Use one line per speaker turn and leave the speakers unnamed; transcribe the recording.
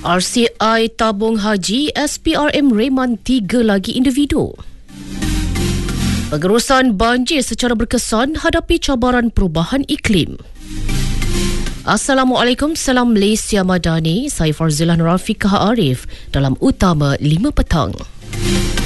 RCI tabung haji SPRM reman 3 lagi individu. Pengurusan banjir secara berkesan hadapi cabaran perubahan iklim. Assalamualaikum, salam Malaysia Madani. Saya Farzilah Nur Afiqah Arif dalam Utama 5 Petang.